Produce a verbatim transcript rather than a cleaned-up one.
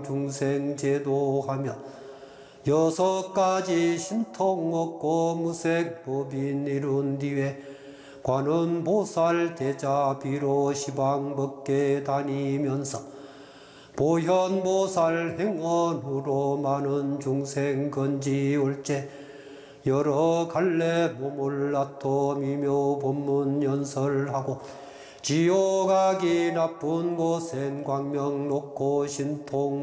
중생 제도하며 여섯 가지 신통 얻고 무색법인 이룬 뒤에 관은 보살 대자비로 시방 법계 다니면서 보현보살 행언으로 많은 중생 건지올제 여러 갈래 몸을 놔둬 미묘 법문 연설하고 지옥 악이 나쁜 곳엔 광명 놓고 신통